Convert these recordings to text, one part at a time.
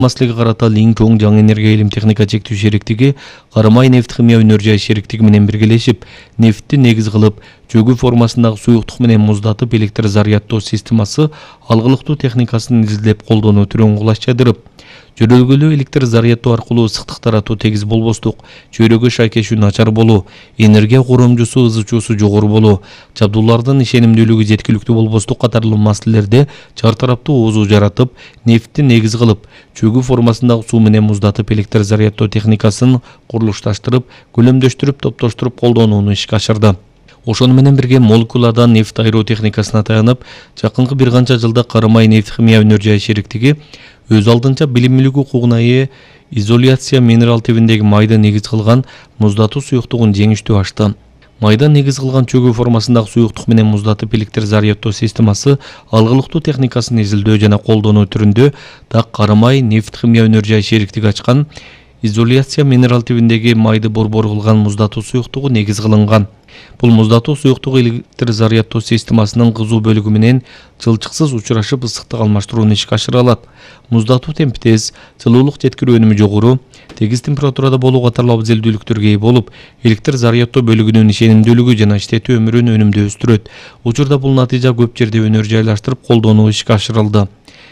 маслиги карата Линкоң жаңы энергия илим техника чектүү шериктиги Карамай нефт химия өнөр жай шериктиги менен биргелешип, нефтти негиз кылып, чөгүү формасындагы суюктук менен муздатып электр зарядтоо системасы алгылыктуу техникасын изилдеп колдонуу түрүн кулаштырып, жөрөлгөлүү электр зарядтоо аркылуу ысыктык таратуу тегиз болбостук, чөйрөгө шайкешүү начар болуу, энергия коромжусу ызычуусу жогору болуу, жабдуулардын ишенимдүүлүгү жеткиликтүү болбостук катарлуу маселелерде чар тараптуу оозу жаратып, нефтти негиз кылып, чөгүү формасындагы суу менен муздатып электр зарядтоо техникасын курулушташтырып, көлөмдөштүрүп, топтоштуруп колдонууну ишке ашырды. Ошону менен бирге молекуладан нефт айыруу техникасына таянып, жакынкы бир канча жылда Карамай нефт химия өнөр жай шериктиги өз алдынча билимдүүлүк укугуна ээ изоляция минерал тибиндеги майды негиз кылган муздатуу суюктугун жеңиштүү ачты. Майда негиз кылган чөгүү формасындагы суюктук менен муздатып электр зарядтоо системасы алгылыктуу техникасын изилдөө жана колдонуу түрүндө так Карамай нефт химия өнөр жай шериктиги ачкан изоляция минерал тибиндеги майды борбор кылган муздатуу суюктугу негиз кылынган. Бул муздатуу суюктугу электр зарядтоо системасынын кызуу бөлүгү менен жылчыксыз учурашып ысыктык алмаштырууну ишке ашыра алат. Муздатуу темпи тез, жылуулук жеткирүү өнүмү жогору, тегиз температурада болуу катарлуу абзелдүүлүктөргө ээ болуп, электр зарядтоо бөлүгүнүн ишенимдүүлүгү жана иштетүү өмүрүн өнүмдүү өстүрөт. Учурда бул натыйжа көп жерде өнөр жайлаштырып колдонуу ишке ашырылды.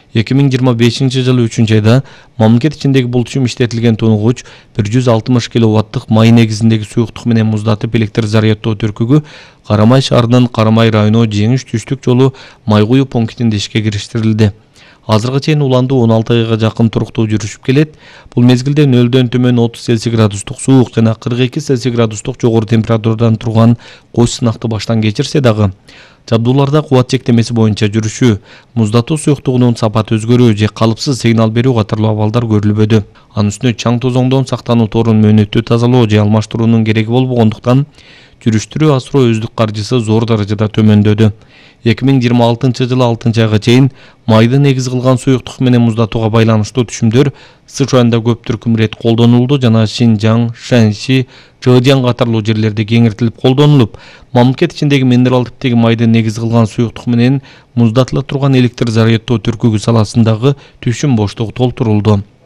2025-жылы 3-айда мамлекет ичиндеги булчум иштетилген тунугуч 160 киловаттык май негизиндеги суюктук менен муздатып электр зарядтоо түркүгү Карамай шаарынын Карамай району Жеңиш түштүк жолу май куюу пунктинде ишке кириштирилди. Азыркы чейин уландуу 16 айга жакын туруктуу жүрүшүп келет. Бул мезгилде 0-дөн төмөн 30 Цельсий градустук суук жана 42 Цельсий градустук жогору температурадан турган коч сынакты баштан кечирсе дагы, жабдууларда кубат чектемеси боюнча жүрүшүү, муздатуу суюктугунун сапаты өзгөрүү же калыпсыз сигнал берүү катарлуу абалдар көрүлбөдү. Анын үстүнө чаң тозоңдон сактануу торун мөөнөттүү тазалоо же алмаштыруунун кереги болбогондуктан жүрүштүрүү асыроо өздүк каржысы зор даражада төмөндөдү. 2026-жылы 6-айга чейин майды негиз кылган суюктук менен муздатууга байланыштуу түшүмдөр Сычуанда көп түркүм ирет колдонулду жана Шинжаң, Шэньси, Чжэцзян катарлуу жерлерде кеңиртилип колдонулуп, мамлекет ичиндеги минерал типтеги майды негиз кылган суюктук менен муздатыла турган электр зарядтоо түркүгү саласындагы түшүм боштугу толтурулду.